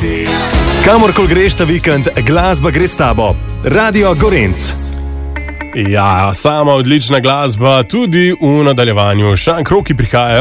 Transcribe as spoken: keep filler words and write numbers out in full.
Kamorkoli greš ta vikend, glasba gre s tabo. Radio Gorenc. Ja, sama odlična glasba tudi v nadaljevanju. Šank Roki prihajajo.